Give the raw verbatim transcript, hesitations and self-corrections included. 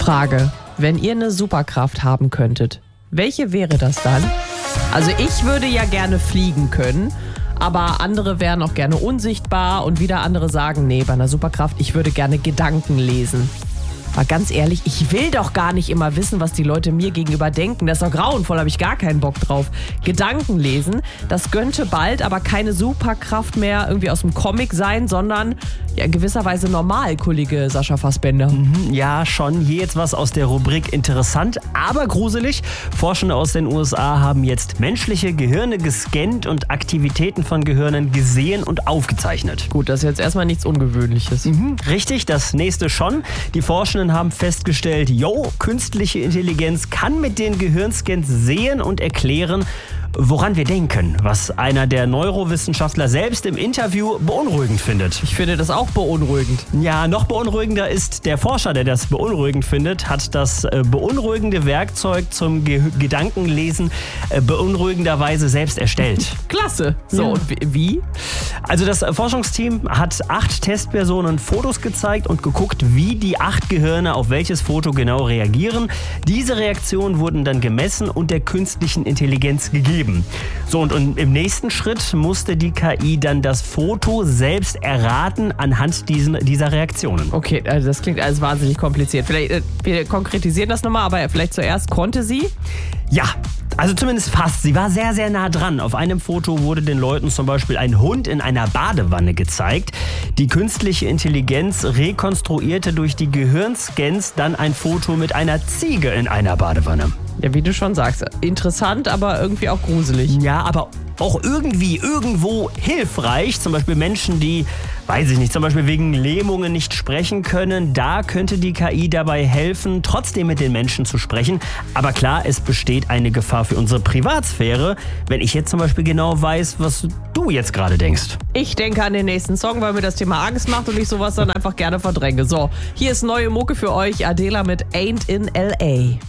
Frage, wenn ihr eine Superkraft haben könntet, welche wäre das dann? Also ich würde ja gerne fliegen können, aber andere wären auch gerne unsichtbar und wieder andere sagen, nee, bei einer Superkraft, ich würde gerne Gedanken lesen. Aber ganz ehrlich, ich will doch gar nicht immer wissen, was die Leute mir gegenüber denken. Das ist doch grauenvoll, habe ich gar keinen Bock drauf. Gedanken lesen, das könnte bald aber keine Superkraft mehr irgendwie aus dem Comic sein, sondern ja, in gewisser Weise normal, Kollege Sascha Fassbender. Mhm, ja, schon. Hier jetzt was aus der Rubrik interessant, aber gruselig. Forschende aus den U S A haben jetzt menschliche Gehirne gescannt und Aktivitäten von Gehirnen gesehen und aufgezeichnet. Gut, das ist jetzt erstmal nichts Ungewöhnliches. Mhm, richtig, das nächste schon. Die Forschenden haben festgestellt, yo, künstliche Intelligenz kann mit den Gehirnscans sehen und erklären, woran wir denken, was einer der Neurowissenschaftler selbst im Interview beunruhigend findet. Ich finde das auch beunruhigend. Ja, noch beunruhigender ist der Forscher, der das beunruhigend findet, hat das äh, beunruhigende Werkzeug zum Ge- Gedankenlesen äh, beunruhigenderweise selbst erstellt. Klasse. So, Ja. und wie? Also das Forschungsteam hat acht Testpersonen Fotos gezeigt und geguckt, wie die acht Gehirne auf welches Foto genau reagieren. Diese Reaktionen wurden dann gemessen und der künstlichen Intelligenz gegeben. So, und, und im nächsten Schritt musste die K I dann das Foto selbst erraten anhand diesen, dieser Reaktionen. Okay, also das klingt alles wahnsinnig kompliziert. Vielleicht, äh, wir konkretisieren das nochmal, aber vielleicht zuerst konnte sie? Ja, also zumindest fast. Sie war sehr, sehr nah dran. Auf einem Foto wurde den Leuten zum Beispiel ein Hund in einer Badewanne gezeigt. Die künstliche Intelligenz rekonstruierte durch die Gehirnscans dann ein Foto mit einer Ziege in einer Badewanne. Ja, wie du schon sagst, interessant, aber irgendwie auch gruselig. Ja, aber auch irgendwie, irgendwo hilfreich. Zum Beispiel Menschen, die, weiß ich nicht, zum Beispiel wegen Lähmungen nicht sprechen können. Da könnte die K I dabei helfen, trotzdem mit den Menschen zu sprechen. Aber klar, es besteht eine Gefahr für unsere Privatsphäre, wenn ich jetzt zum Beispiel genau weiß, was du jetzt gerade denkst. Ich denke an den nächsten Song, weil mir das Thema Angst macht und ich sowas dann einfach gerne verdränge. So, hier ist neue Mucke für euch, Adela mit Ain't in L A.